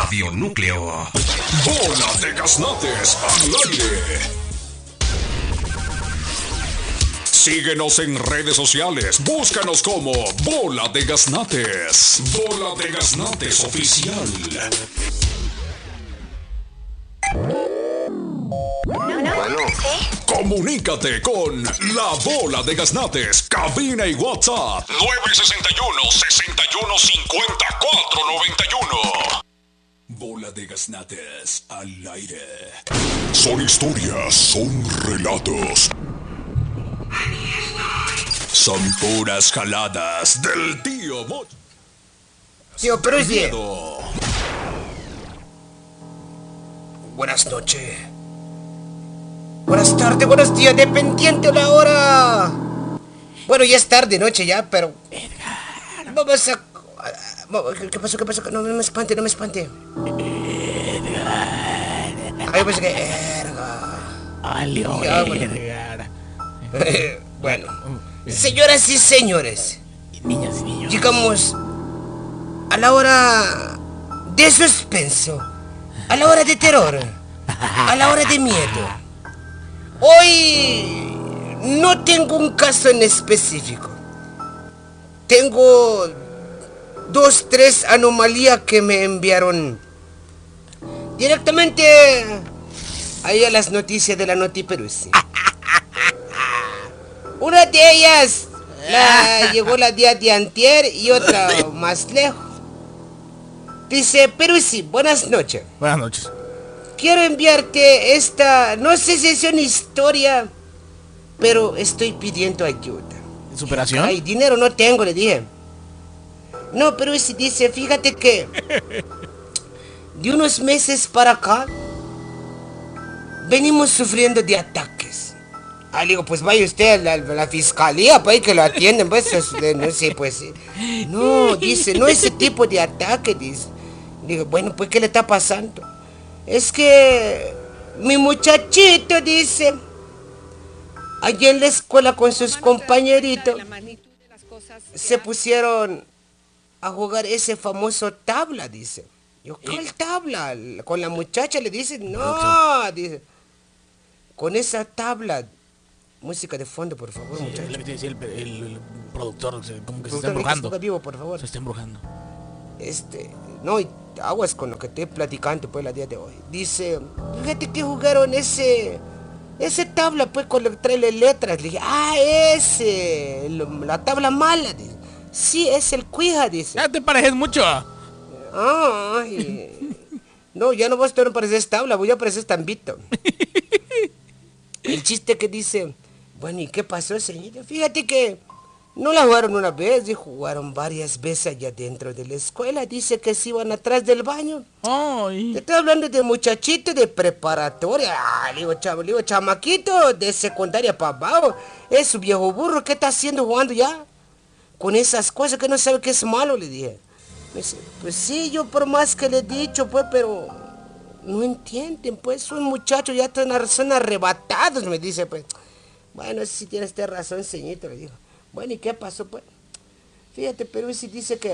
Radio Núcleo. Bola de Gaznates al aire. Síguenos en redes sociales. Búscanos como Bola de Gaznates. Bola de Gaznates Oficial. Bueno, ¿Sí? Comunícate con la Bola de Gaznates. Cabina y WhatsApp 961-6150-491. Bola de Gaznates al aire. Son historias, son relatos. Son puras jaladas del tío Mocho. Tío Peruzzi. Miedo. Buenas noches. Buenas tardes, buenos días, dependiente la hora. Bueno, ya es tarde, noche ya, pero... Edgar. Vamos a... ¿Qué pasó? No me espante. Edgar. Ay, pues que... Edgar. Alio, Ya, Edgar. Bueno, señoras y señores, Niñas y niños. llegamos a la hora de suspenso, a la hora de terror, a la hora de miedo. Hoy no tengo un caso en específico. Tengo 2, 3 anomalías que me enviaron directamente ahí a las noticias de la Noti Peruzzi. Una de ellas llegó la día de antier y otra más lejos. Dice, Peruzzi, buenas noches. Buenas noches. Quiero enviarte esta, no sé si es una historia, pero estoy pidiendo ayuda. ¿Superación? Ay, dinero no tengo, le dije. No, pero si dice, fíjate que de unos meses para acá venimos sufriendo de ataques. Ah, le digo, pues vaya usted a la fiscalía, pues que lo atienden, pues, no sé, pues. No, dice, no ese tipo de ataque, dice. Digo, bueno, pues, ¿qué le está pasando? Es que mi muchachito, dice, allí en la escuela con sus compañeritos, se pusieron a jugar ese famoso tabla, dice. Yo, ¿cuál tabla? Con la muchacha le dice, no, dice, con esa tabla. Música de fondo, por favor, muchacho. El productor, como que se está Productor, embrujando. ponga vivo, por favor. Se está embrujando. No, y aguas con lo que estoy platicando, pues, la día de hoy. Dice, fíjate que jugaron ese tabla, pues, con le trae letras. Le dije, la tabla mala, dice. Sí, es el cuija, dice. Ya te pareces mucho. Ay, no, ya no vas a parecer tabla, voy a parecer tambito. El chiste que dice, bueno, ¿y qué pasó, señorita? Fíjate que no la jugaron una vez, y jugaron varias veces allá dentro de la escuela. Dice que se iban atrás del baño. Ay. Te estoy hablando de muchachito de preparatoria. Le digo, chamaquito de secundaria para abajo. Es su viejo burro, ¿qué está haciendo jugando ya? Con esas cosas que no sabe que es malo, le dije. Me dice, pues sí, yo por más que le he dicho, pues, pero no entienden, pues, son muchachos, ya son arrebatados, me dice, pues. Bueno, si tienes razón, señorito, le digo. Bueno, ¿y qué pasó, pues? Fíjate, pero si dice que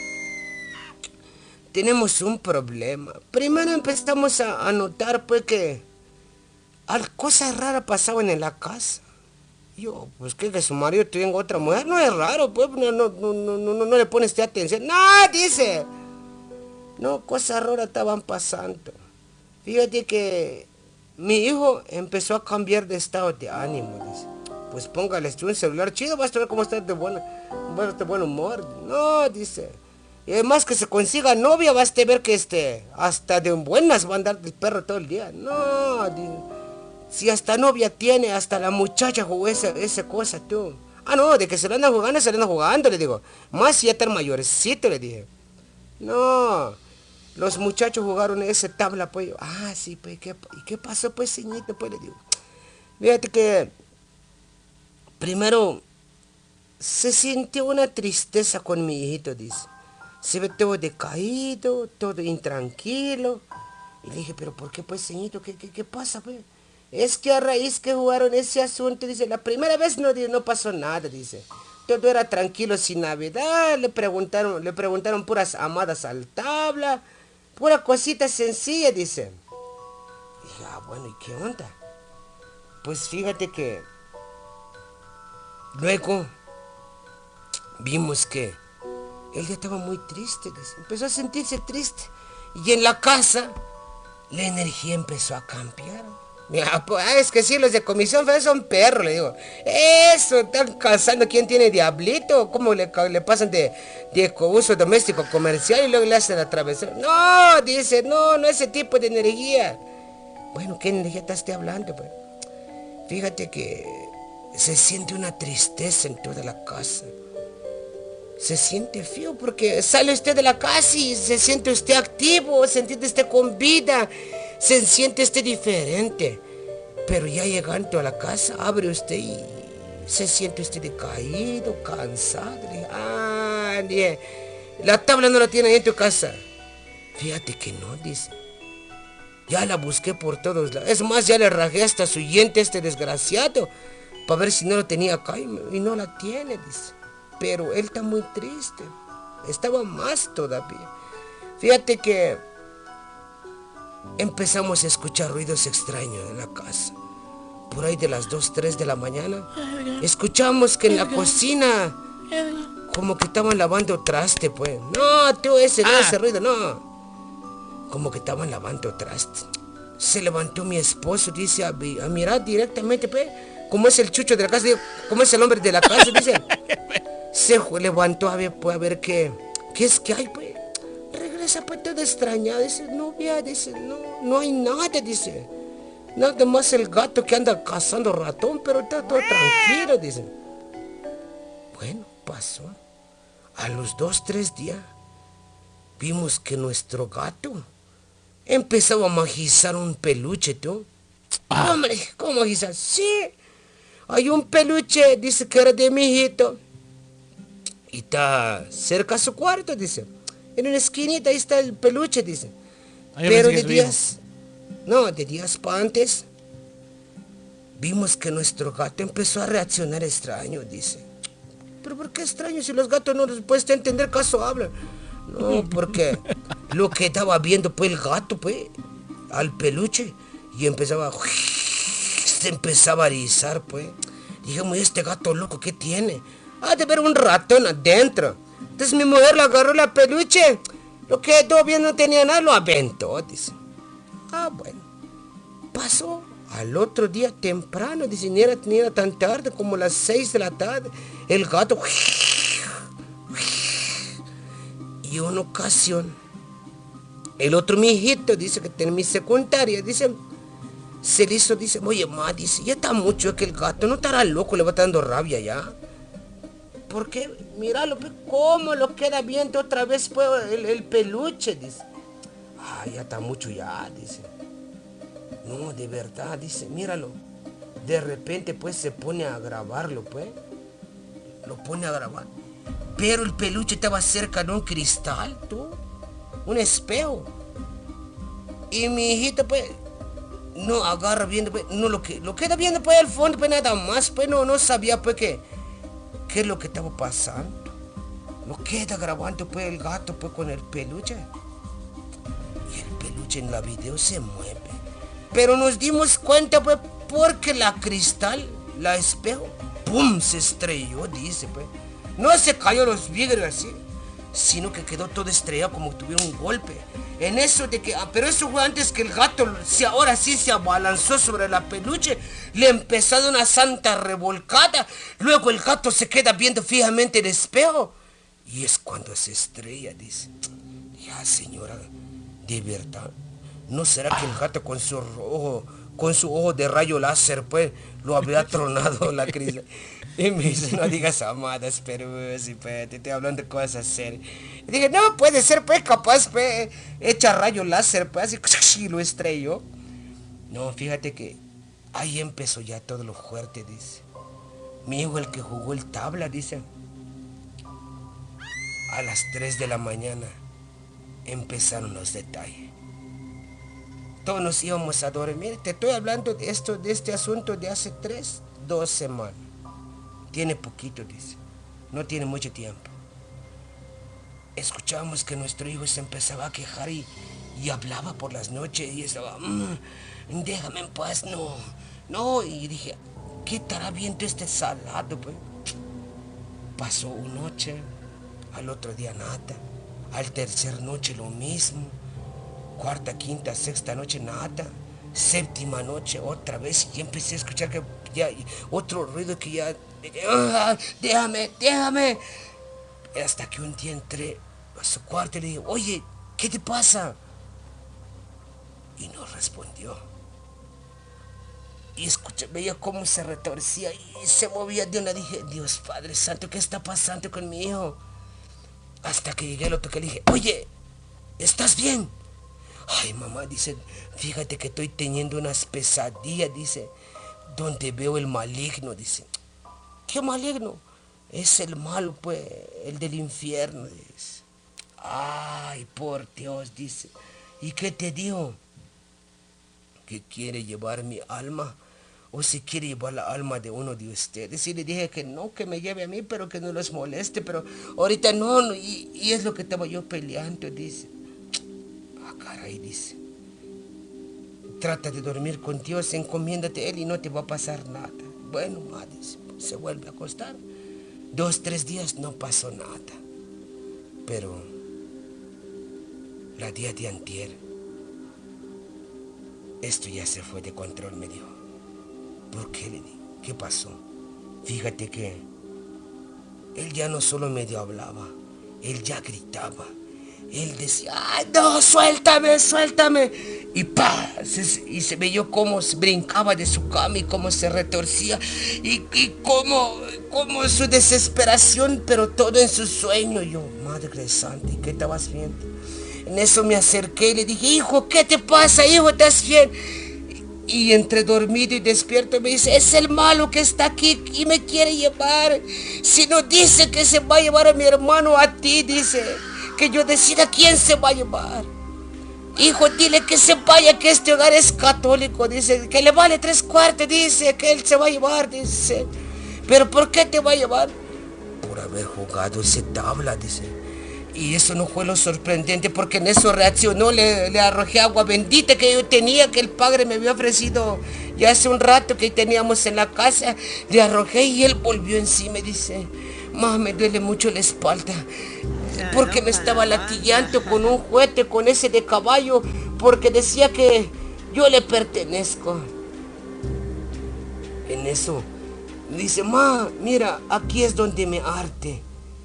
tenemos un problema. Primero empezamos a notar, pues, que cosas raras pasaban en la casa. Yo, pues, que su marido tenga otra mujer, no es raro, pues, no le pones atención. No, dice. No, cosas raras estaban pasando. Fíjate que mi hijo empezó a cambiar de estado de ánimo, dice. Pues póngale un celular chido, vas a ver cómo está de buen humor. No, dice. Y además que se consiga novia, vas a ver que hasta de buenas va a andar el perro todo el día. No, dice. Si hasta novia tiene, hasta la muchacha jugó esa cosa, tú. Ah, no, de que se la andan jugando, le digo. Más si ya están mayorcito, le dije. No, los muchachos jugaron ese tabla, pues. Ah, sí, pues, ¿y qué pasó, pues, señorito? Pues, le digo. Fíjate que primero se sintió una tristeza con mi hijito, dice. Se ve todo decaído, todo intranquilo. Y le dije, pero ¿por qué, pues, señorito? ¿Qué pasa, pues? Es que a raíz que jugaron ese asunto, dice, la primera vez no pasó nada, dice. Todo era tranquilo, sin Navidad, le preguntaron puras amadas al tabla. Pura cosita sencilla, dice. Dije, bueno, ¿y qué onda? Pues fíjate que luego vimos que él ya estaba muy triste, dice. Empezó a sentirse triste. Y en la casa la energía empezó a cambiar. Mira, pues, es que sí, los de comisión federal son perros, le digo. Eso, están cazando quién tiene diablito. ¿Cómo le pasan de uso doméstico comercial y luego le hacen atravesar? No, dice, no ese tipo de energía. Bueno, ¿qué energía estás hablando, pues? Fíjate que se siente una tristeza en toda la casa. Se siente feo porque sale usted de la casa y se siente usted activo, se siente usted con vida, se siente usted diferente. Pero ya llegando a la casa, abre usted y se siente usted decaído, cansado. La tabla no la tiene ahí en tu casa. Fíjate que no, dice. Ya la busqué por todos lados. Es más, ya le rajé hasta su diente este desgraciado para ver si no lo tenía acá y no la tiene, dice. Pero él está muy triste. Estaba más todavía. Fíjate que empezamos a escuchar ruidos extraños en la casa. Por ahí de las 2, 3 de la mañana. Escuchamos que en la cocina como que estaban lavando traste, pues. No, tú ese ruido, no. Como que estaban lavando traste. Se levantó mi esposo, dice, a mirar directamente, pues. Como es el chucho de la casa, como es el hombre de la casa, dice. Se levantó a ver qué es que hay, pues. Regresa, pues, todo extrañado. Dice, no, vea, dice, no hay nada, dice. Nada más el gato que anda cazando ratón, pero está todo tranquilo, dice. Bueno, pasó. A los 2, 3 días, vimos que nuestro gato empezaba a magizar un peluche, tú. Hombre, ¿cómo magizar? Sí, hay un peluche, dice que era de mi hijito. Y está cerca a su cuarto, dice. En una esquinita ahí está el peluche, dice. Pero de días para antes, vimos que nuestro gato empezó a reaccionar extraño, dice. ¿Pero por qué extraño si los gatos no les puedes entender caso hablan? No, porque lo que estaba viendo pues el gato, pues, al peluche, y se empezaba a erizar, pues. Dijimos, este gato loco, ¿qué tiene? De ver un ratón adentro. Entonces mi mujer le agarró la peluche, lo que todavía no tenía nada, lo aventó, dice. Bueno, pasó al otro día temprano, dice, ni era tan tarde, como las 6 de la tarde, el gato. Y una ocasión, el otro mi hijito, dice que tiene mi secundaria, dice, se le hizo, dice, oye, ma, dice, ya está mucho que el gato no estará loco, le va dando rabia ya. Porque, míralo, pues, cómo lo queda viendo otra vez, pues, el peluche, dice. Ya está mucho ya, dice. No, de verdad, dice, míralo. De repente, pues, se pone a grabarlo, pues. Lo pone a grabar. Pero el peluche estaba cerca de un cristal, tú. Un espejo. Y mi hijito, pues, no agarra viendo, pues, no lo queda viendo, pues, al fondo, pues, nada más, pues, no sabía, pues, qué es lo que estaba pasando. Lo queda grabando, pues, el gato, pues, con el peluche. Y el peluche en la video se mueve. Pero nos dimos cuenta, pues, porque la cristal, la espejo, ¡pum!, se estrelló, dice, pues. No se cayó los vidrios así, sino que quedó todo estrellado como que tuviera un golpe. En eso de que, pero eso fue antes que el gato, ahora sí se abalanzó sobre la peluche, le empezó a dar una santa revolcada. Luego el gato se queda viendo fijamente el espejo. Y es cuando se estrella, dice. Ya, señora, de verdad, ¿no será que el gato con su ojo de rayo láser, pues, lo habría tronado la cristal? Y me dice, no digas amadas, pero sí, pues, te estoy hablando de cosas serias. Y dije, no, puede ser, pues, capaz, pues, echa rayo láser, pues, así, y lo estrelló. No, fíjate que ahí empezó ya todo lo fuerte, dice. Mi hijo, el que jugó el tabla, dice. A las 3 de la mañana empezaron los detalles. Todos nos íbamos a dormir. Te estoy hablando de este asunto de hace 2 semanas. Tiene poquito, dice. No tiene mucho tiempo. Escuchamos que nuestro hijo se empezaba a quejar y y hablaba por las noches y estaba, déjame en paz, no, y dije, ¿qué estará viendo este salado, pues? Pasó una noche, al otro día nada, al tercer noche lo mismo, cuarta, quinta, sexta noche nada, séptima noche otra vez, y empecé a escuchar que ya otro ruido que ya, déjame, hasta que un día entré a su cuarto y le dije, oye, ¿qué te pasa? Y no respondió. Y escuché, veía cómo se retorcía y se movía de una. Dije, Dios Padre Santo, ¿qué está pasando con mi hijo? Hasta que llegué, lo toqué, le dije, oye, ¿estás bien? Ay, mamá, dice, fíjate que estoy teniendo unas pesadillas, dice, donde veo el maligno, dice. ¿Qué maligno? Es el malo, pues, el del infierno, dice. Ay, por Dios, dice. ¿Y qué te dijo? Que quiere llevar mi alma, o si quiere llevar la alma de uno de ustedes. Y le dije que no, que me lleve a mí, pero que no los moleste, pero ahorita no, y es lo que estaba yo peleando, dice. Ah, caray, dice. Trata de dormir con Dios, encomiéndate a Él y no te va a pasar nada. Bueno, ma, dice, se vuelve a acostar. 2, 3 días no pasó nada. Pero la día de antier, esto ya se fue de control, me dijo. ¿Por qué? Le dije, ¿qué pasó? Fíjate que él ya no solo medio hablaba, él ya gritaba. Él decía, ¡ay, no, suéltame! Y ¡pa! Y se veía cómo brincaba de su cama y cómo se retorcía. Y cómo su desesperación, pero todo en su sueño. Yo, Madre Santa, ¿y qué estabas viendo? En eso me acerqué y le dije, hijo, ¿qué te pasa, hijo? ¿Estás bien? Y entre dormido y despierto me dice, es el malo que está aquí y me quiere llevar. Si no, dice que se va a llevar a mi hermano, a ti, dice. Que yo decida quién se va a llevar. Hijo, dile que se vaya, que este hogar es católico, dice. Que le vale 3/4, dice, que él se va a llevar, dice. ¿Pero por qué te va a llevar? Por haber jugado ese tabla, dice. Y eso no fue lo sorprendente, porque en eso reaccionó, le arrojé agua bendita que yo tenía, que el padre me había ofrecido ya hace un rato que teníamos en la casa. Le arrojé y él volvió encima y dice, ma, me duele mucho la espalda, porque me estaba latillando con un juguete, con ese de caballo, porque decía que yo le pertenezco. En eso dice, ma, mira, aquí es donde me arte.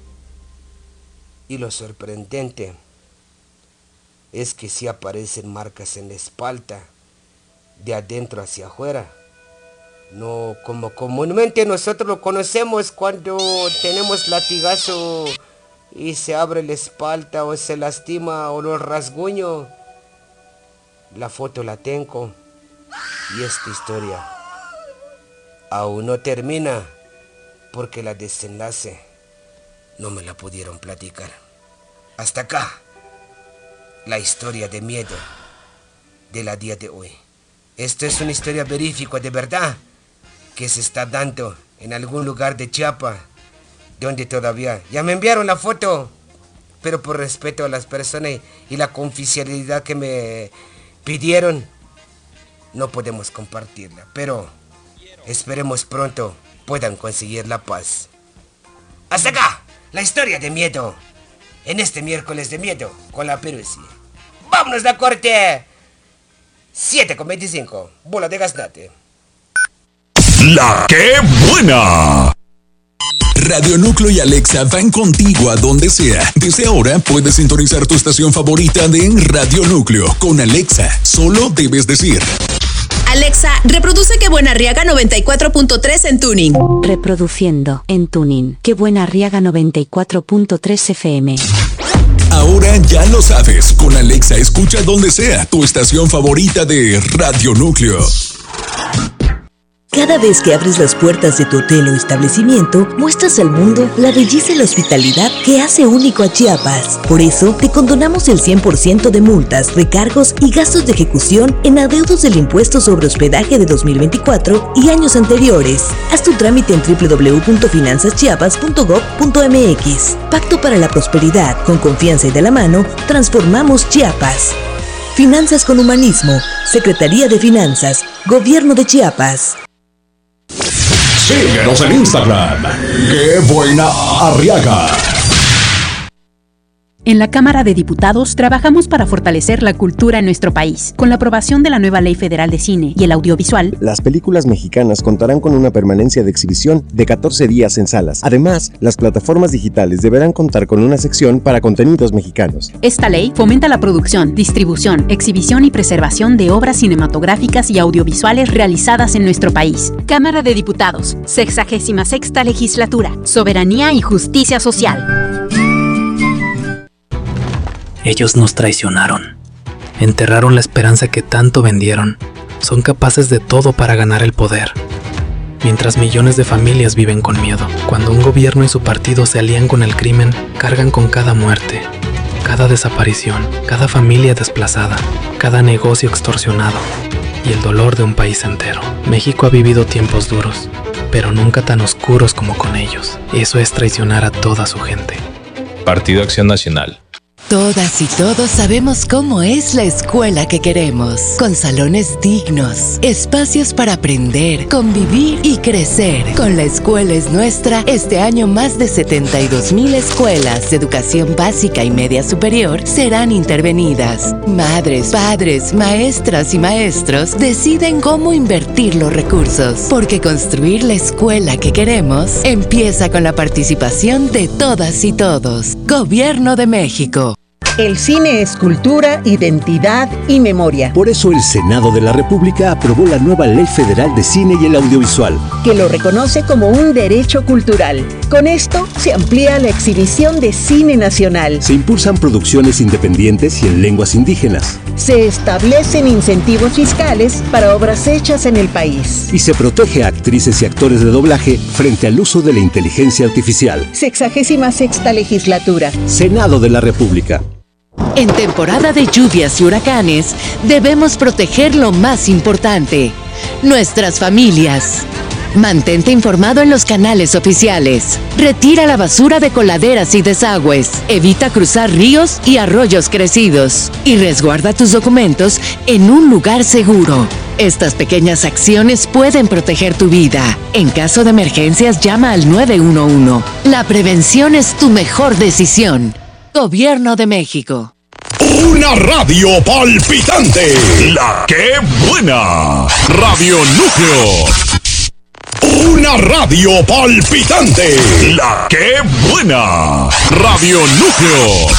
Y lo sorprendente es que sí aparecen marcas en la espalda, de adentro hacia afuera. No como comúnmente nosotros lo conocemos cuando tenemos latigazo y se abre la espalda o se lastima o los rasguños. La foto la tengo y esta historia aún no termina porque la desenlace no me la pudieron platicar. Hasta acá la historia de miedo de la día de hoy. Esto es una historia verídica de verdad que se está dando en algún lugar de Chiapas, donde todavía ya me enviaron la foto, pero por respeto a las personas y la confidencialidad que me pidieron, no podemos compartirla, pero esperemos pronto puedan conseguir la paz. Hasta acá la historia de miedo en este miércoles de miedo con la Peruzzi. ¡Vámonos de corte! 7:25, bola de gaznate. ¡La qué buena! Radio Núcleo y Alexa van contigo a donde sea. Desde ahora puedes sintonizar tu estación favorita de Radio Núcleo. Con Alexa, solo debes decir: Alexa, reproduce Qué Buena Arriaga 94.3 en Tuning. Reproduciendo en Tuning. Qué Buena Arriaga 94.3 FM. Ahora ya lo sabes. Con Alexa escucha donde sea tu estación favorita de Radio Núcleo. Cada vez que abres las puertas de tu hotel o establecimiento, muestras al mundo la belleza y la hospitalidad que hace único a Chiapas. Por eso, te condonamos el 100% de multas, recargos y gastos de ejecución en adeudos del impuesto sobre hospedaje de 2024 y años anteriores. Haz tu trámite en www.finanzaschiapas.gov.mx. Pacto para la prosperidad. Con confianza y de la mano, transformamos Chiapas. Finanzas con Humanismo, Secretaría de Finanzas, Gobierno de Chiapas. Síguenos en Instagram. ¡Qué buena Arriaga! En la Cámara de Diputados trabajamos para fortalecer la cultura en nuestro país. Con la aprobación de la nueva Ley Federal de Cine y el Audiovisual, las películas mexicanas contarán con una permanencia de exhibición de 14 días en salas. Además, las plataformas digitales deberán contar con una sección para contenidos mexicanos. Esta ley fomenta la producción, distribución, exhibición y preservación de obras cinematográficas y audiovisuales realizadas en nuestro país. Cámara de Diputados, 66ª Legislatura, Soberanía y Justicia Social. Ellos nos traicionaron. Enterraron la esperanza que tanto vendieron. Son capaces de todo para ganar el poder. Mientras millones de familias viven con miedo. Cuando un gobierno y su partido se alían con el crimen, cargan con cada muerte, cada desaparición, cada familia desplazada, cada negocio extorsionado y el dolor de un país entero. México ha vivido tiempos duros, pero nunca tan oscuros como con ellos. Eso es traicionar a toda su gente. Partido Acción Nacional. Todas y todos sabemos cómo es la escuela que queremos, con salones dignos, espacios para aprender, convivir y crecer. Con La Escuela es Nuestra, este año más de 72,000 escuelas de educación básica y media superior serán intervenidas. Madres, padres, maestras y maestros deciden cómo invertir los recursos, porque construir la escuela que queremos empieza con la participación de todas y todos. Gobierno de México. El cine es cultura, identidad y memoria. Por eso el Senado de la República aprobó la nueva Ley Federal de Cine y el Audiovisual, que lo reconoce como un derecho cultural. Con esto se amplía la exhibición de cine nacional. Se impulsan producciones independientes y en lenguas indígenas. Se establecen incentivos fiscales para obras hechas en el país. Y se protege a actrices y actores de doblaje frente al uso de la inteligencia artificial. 66ª Legislatura. Senado de la República. En temporada de lluvias y huracanes, debemos proteger lo más importante, nuestras familias. Mantente informado en los canales oficiales. Retira la basura de coladeras y desagües. Evita cruzar ríos y arroyos crecidos. Y resguarda tus documentos en un lugar seguro. Estas pequeñas acciones pueden proteger tu vida. En caso de emergencias, llama al 911. La prevención es tu mejor decisión. Gobierno de México. Una radio palpitante. La que buena. Radio Núcleo. Una radio palpitante. La que buena. Radio Núcleo.